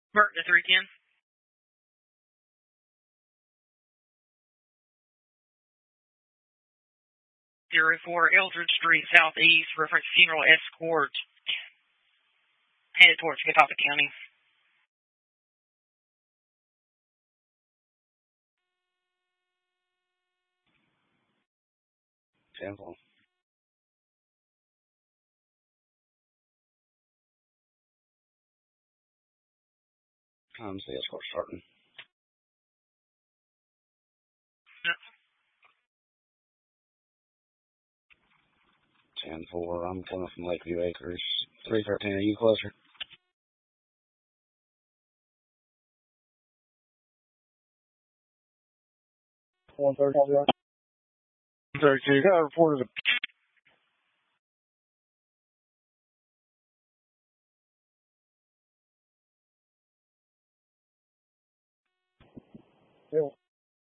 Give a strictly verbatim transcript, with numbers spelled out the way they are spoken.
Bert to three ten. zero four Eldred Street Southeast, reference funeral escort, headed towards Catawba County. ten four. Comes the escort starting. ten four, I'm coming from Lakeview Acres. three thirteen, are you closer? one thirty-two. one thirty-two, got reported a Bill.